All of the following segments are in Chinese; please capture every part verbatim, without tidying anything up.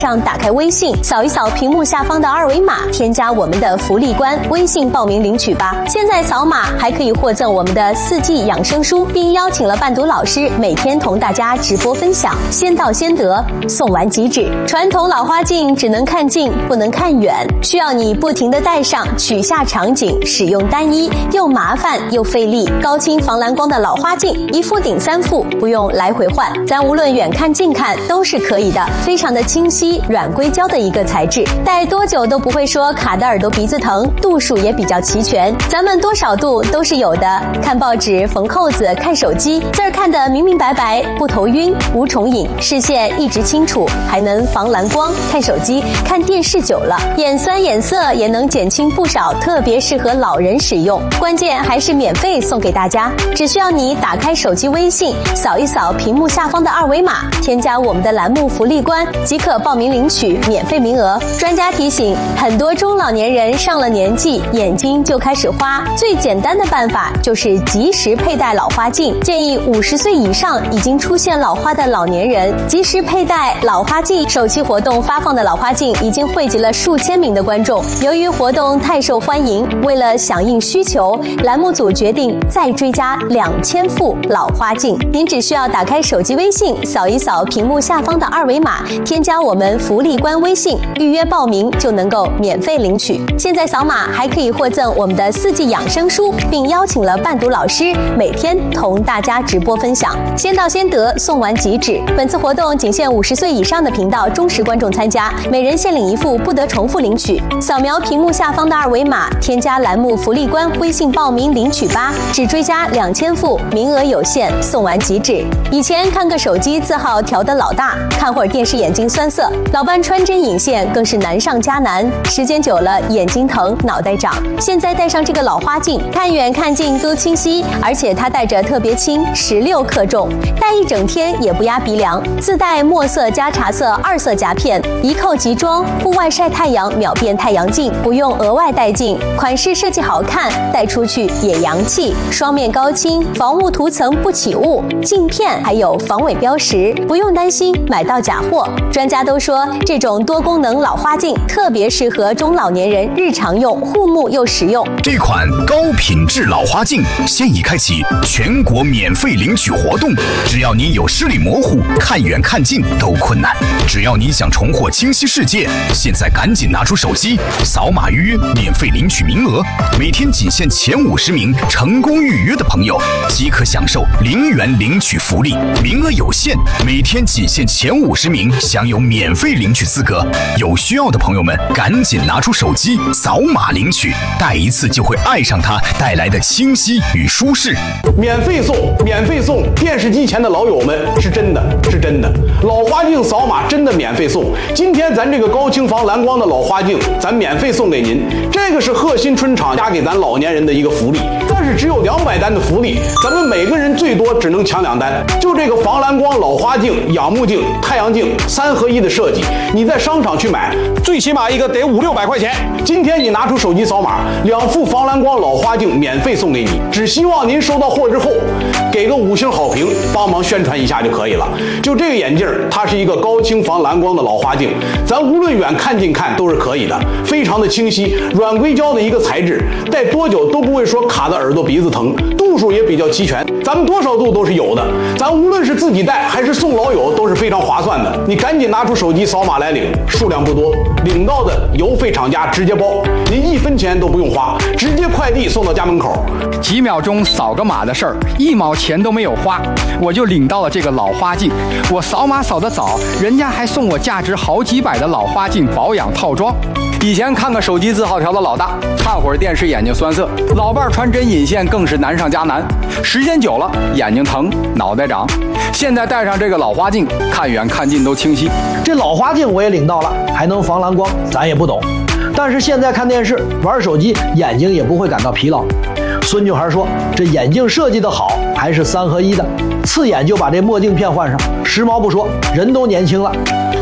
上打开微信，扫一扫屏幕下方的二维码，添加我们的福利官微信报名领取吧。现在扫码还可以获赠我们的四季养生书，并邀请了伴读老师每天同大家直播分享，先到先得，送完即止。传统老花镜只能看近不能看远，需要你不停地戴上，取下场景，使用单一，又麻烦又费力。高清防蓝光的老花镜，一副顶三副，不用来回换，咱无论远看近看都是可以的，非常的清晰。软硅胶的一个材质，戴多久都不会说卡的耳朵鼻子疼，度数也比较齐全，咱们多少度都是有的。看报纸、缝扣子、看手机，字儿看得明明白白，不头晕，无重影，视线一直清楚，还能防蓝光。看手机、看电视久了，眼酸眼涩也能减轻不少，特别适合老人使用。关键还是免费送给大家，只需要你打开手机微信，扫一扫屏幕下方的二维码，添加我们的栏目福利官，即可报名领取免费名额。专家提醒，很多中老年人上了年纪，眼睛就开始花，最简单的办法就是及时佩戴老花镜。建议五十岁以上已经出现老花的老年人及时佩戴老花镜。首期活动发放的老花镜已经汇集了数千名的观众，由于活动太受欢迎，为了响应需求，栏目组决定再追加两千副老花镜。您只需要打开手机微信，扫一扫屏幕下方的二维码，添加我们福利官微信，预约报名就能够免费领取。现在扫码还可以获赠我们的四季养生书，并邀请了伴读老师每天同大家直播分享，先到先得，送完即止。本次活动仅限五十岁以上的频道忠实观众参加，每人限领一副，不得重复领取。扫描屏幕下方的二维码，添加栏目福利官微信报名领取吧，只追加两千副，名额有限，送完即止。以前看个手机字号调得老大，看会儿电视眼睛酸涩，老伴穿针引线更是难上加难，时间久了眼睛疼，脑袋胀。现在戴上这个老花镜，看远看近都清晰，而且它戴着特别轻，十六克重，戴一整天也不压鼻梁。自带墨色加茶色二色夹片，一扣即装，户外晒太阳秒变太阳镜，不用额外带镜。款式设计好看，戴出去也洋气。双面高清，防雾涂层不起雾，镜片还有防伪标识，不用担心买到假货。专家都说，这种多功能老花镜特别适合中老年人日常用，护目又实用。 这款高品质老花镜现已开启全国免费领取活动，只要你有视力模糊，看远看近都困难，只要你想重获清晰世界，现在赶紧拿出手机，扫码预约，免费领取名额。每天仅限前五十名成功预约的朋友，即可享受零元领取福利，名额有限，每天仅限前五十名享有免费领取资格。有需要的朋友们，赶紧拿出手机，扫码领取，戴一次就会爱上它带来的清晰与舒适。 免费送，免费送！电视机前的老友们，是真的，是真的。老花镜扫码真的免费送。今天咱这个高清防蓝光的老花镜，咱免费送给您。这个是贺新春厂加给咱老年人的一个福利，但是只有两百单的福利，咱们每个人最多只能抢两单。就这个防蓝光老花镜、仰慕镜、太阳镜三合一的设计，你在商场去买，最起码一个得五六百块钱。今天你拿出手机扫码，两副防蓝光老花镜免费送给你。只希望您收到货之后，给个五星好评，帮忙宣传一下就可以了。就这个眼镜，它是一个高清防蓝光的老花镜，咱无论远看近看都是可以的，非常的清晰，软硅胶的一个材质，戴多久都不会说卡的耳朵鼻子疼，度数也比较齐全，咱们多少度都是有的。咱无论是自己戴还是送老友都是非常划算的。你赶紧拿出手机扫码来领，数量不多，领到的邮费厂家直接包，您一分钱都不用花，直接快递送到家门口。 几秒钟扫个码的事儿，一毛钱都没有花，我就领到了这个老花镜。我扫码扫得早，人家还送我价值好几百的老花镜保养套装。以前看个手机字号调的老大，看会儿电视眼睛酸涩，老伴儿穿针引线更是难上加难，时间久了眼睛疼，脑袋长。现在戴上这个老花镜，看远看近都清晰。 这老花镜我也领到了，还能防蓝光，咱也不懂。但是现在看电视、玩手机，眼睛也不会感到疲劳。孙女孩说，这眼镜设计的好，还是三合一的，刺眼就把这墨镜片换上，时髦不说，人都年轻了。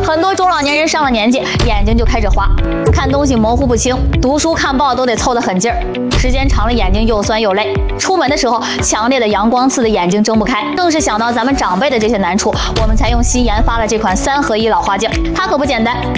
很多中老年人上了年纪，眼睛就开始花，看东西模糊不清，读书看报都得凑得很劲儿，时间长了眼睛又酸又累。出门的时候，强烈的阳光刺得眼睛睁不开。正是想到咱们长辈的这些难处，我们才用心研发了这款三合一老花镜，它可不简单。